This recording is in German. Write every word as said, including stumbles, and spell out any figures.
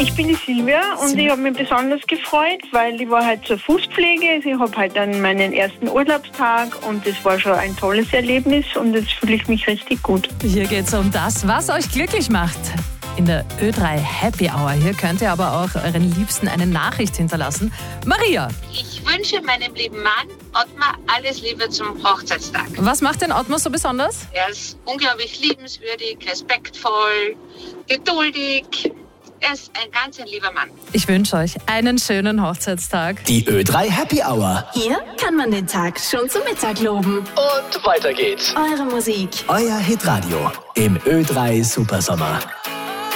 Ich bin die Silvia und ich habe mich besonders gefreut, weil ich war halt zur Fußpflege. Also ich habe halt dann meinen ersten Urlaubstag und das war schon ein tolles Erlebnis und jetzt fühle ich mich richtig gut. Hier geht es um das, was euch glücklich macht. In der Ö drei Happy Hour. Hier könnt ihr aber auch euren Liebsten eine Nachricht hinterlassen. Maria. Ich wünsche meinem lieben Mann, Ottmar, alles Liebe zum Hochzeitstag. Was macht den Ottmar so besonders? Er ist unglaublich liebenswürdig, respektvoll, geduldig. Er ist ein ganz ein lieber Mann. Ich wünsche euch einen schönen Hochzeitstag. Die Ö drei Happy Hour. Hier kann man den Tag schon zum Mittag loben. Und weiter geht's. Eure Musik. Euer Hitradio im Ö drei Supersommer.